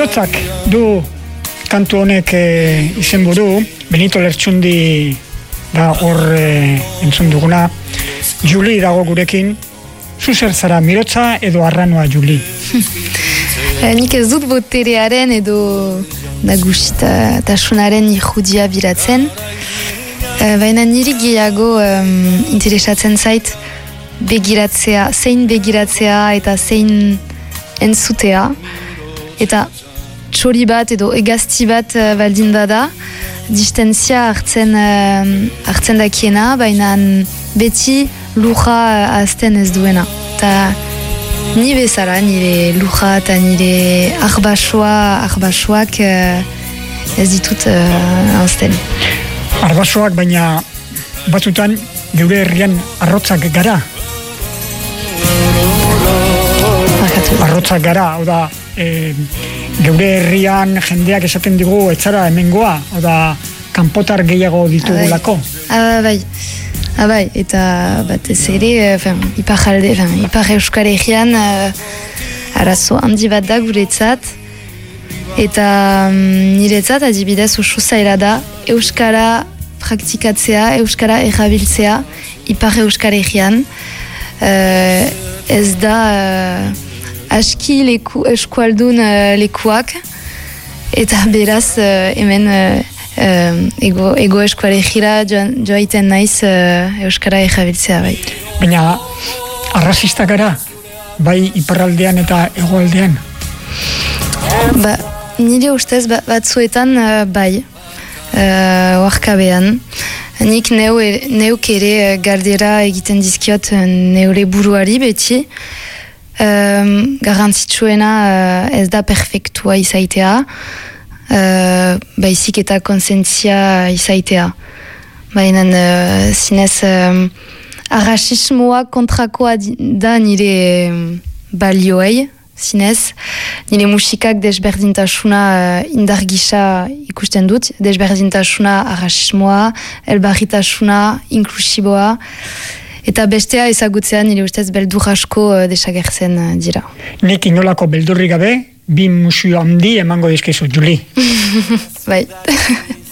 Mirotzak du kantu honek izenburu, Benito Lertxundi da hor entzun duguna. Juli dago gurekin. Zu zer zara, Mirotza edo Arranoa, Juli? Nik ez dut boterearen edo nagusitasunaren irudia bilatzen. Baina niri gehiago interesatzen zait begiratzea, zein begiratzea eta zein entzutea. Eta txori bat edo egazti bat baldin bada, distentzia hartzen dakiena, baina beti luja azten ez duena. Eta ni bezala, nire luja eta nire arbasoak ez ditut azten. Arbasoak, baina batzutan geure herrian arrotzak gara. Arrotzak gara, hau da, geure herrian jendeak esaten digu etzara hemengoa, hau da, kanpotar gehiago ditugulako. Bai, eta batez ere, ipar Euskal Herrian arazo handi bat da guretzat, eta niretzat adibidez oso zaila da Euskara praktikatzea, Euskara erabiltzea ipar Euskal Herrian. Ez da aski eskualdun lekuak, eta beraz hemen ego eskualegila joaiten naiz Euskara erabiltzea bai. Baina arrazista gara, bai iparraldean eta hegoaldean? Nire ustez batzuetan bai, oarkabean. Nik neuk ere galdera egiten dizkiot neure buruari beti. Garrantzitsuena ez da perfektua izaitea, baizik eta konsentzia izaitea. Baina zinez arrasismoa kontrakoa da nire balioei, zinez. Nire musikak desberdintasuna indar gisa ikusten dut, desberdintasuna arrasismoa, elbarritasuna, inklusiboa, eta bestea ezagutzea nire ustez beldur asko desagertzen dira. Nik inolako beldurri gabe, bi musio handi emango dizkizu, Juli. Bai.